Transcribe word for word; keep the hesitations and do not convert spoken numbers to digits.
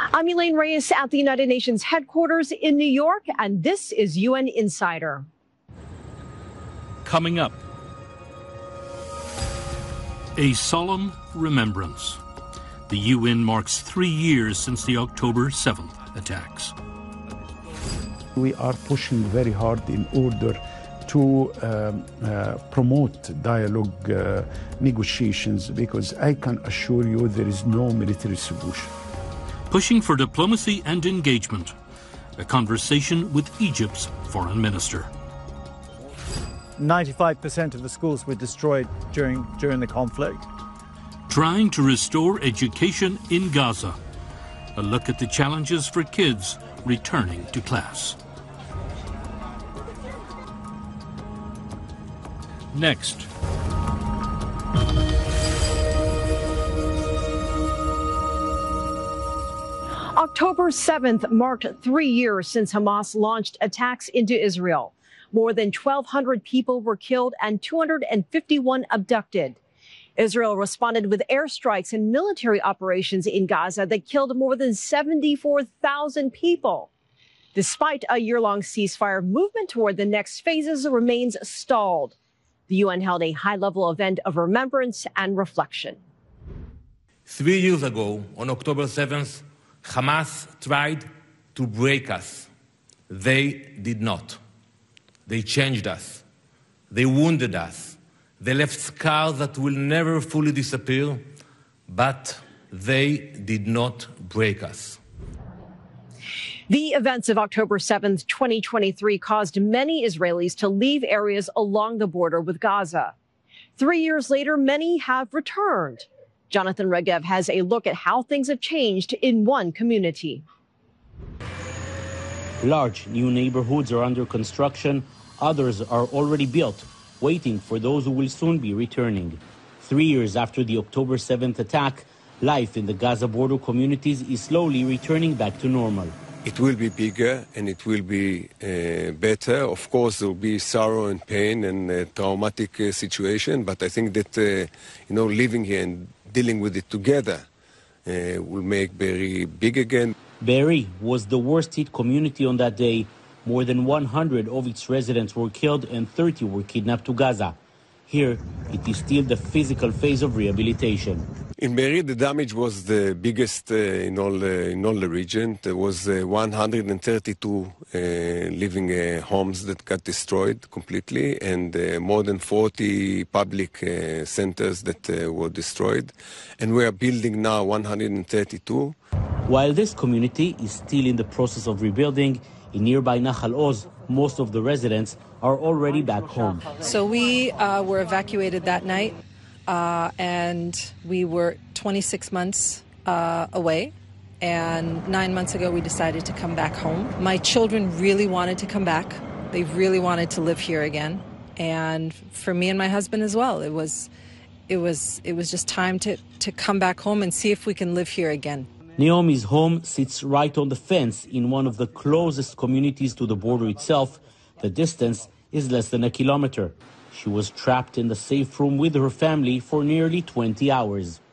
I'm Elaine Reyes at the United Nations headquarters in New York, and this is U N Insider. Coming up, a solemn remembrance. The U N marks three years since the October seventh attacks. We are pushing very hard in order to um, uh, promote dialogue, uh, negotiations, because I can assure you there is no military solution. Pushing for diplomacy and engagement. A conversation with Egypt's foreign minister. ninety-five percent of the schools were destroyed during, during the conflict. Trying to restore education in Gaza. A look at the challenges for kids returning to class. Next. October seventh marked three years since Hamas launched attacks into Israel. More than twelve hundred people were killed and two hundred fifty-one abducted. Israel responded with airstrikes and military operations in Gaza that killed more than seventy-four thousand people. Despite a year-long ceasefire, movement toward the next phases remains stalled. The U N held a high-level event of remembrance and reflection. Three years ago, on October seventh, Hamas tried to break us. They did not. They changed us. They wounded us. They left scars that will never fully disappear, but they did not break us. The events of October seventh, twenty twenty-three caused many Israelis to leave areas along the border with Gaza. Three years later, many have returned. Jonathan Regev has a look at how things have changed in one community. Large new neighborhoods are under construction. Others are already built, waiting for those who will soon be returning. Three years after the October seventh attack, life in the Gaza border communities is slowly returning back to normal. It will be bigger and it will be uh, better. Of course, there will be sorrow and pain and a traumatic uh, situation, but I think that, uh, you know, living here and dealing with it together uh, will make Be'eri big again. Be'eri was the worst hit community on that day. More than one hundred of its residents were killed and thirty were kidnapped to Gaza. Here, it is still the physical phase of rehabilitation. In Be'eri, the damage was the biggest uh, in, all, uh, in all the region. There was uh, one hundred thirty-two uh, living uh, homes that got destroyed completely, and uh, more than forty public uh, centers that uh, were destroyed. And we are building now one hundred thirty-two. While this community is still in the process of rebuilding, in nearby Nahal Oz, most of the residents are already back home. So we uh, were evacuated that night, uh, and we were twenty-six months uh, away. And nine months ago, we decided to come back home. My children really wanted to come back. They really wanted to live here again. And for me and my husband as well, it was, it was, it was just time to, to come back home and see if we can live here again. Naomi's home sits right on the fence in one of the closest communities to the border itself. The distance is less than a kilometer. She was trapped in the safe room with her family for nearly twenty hours.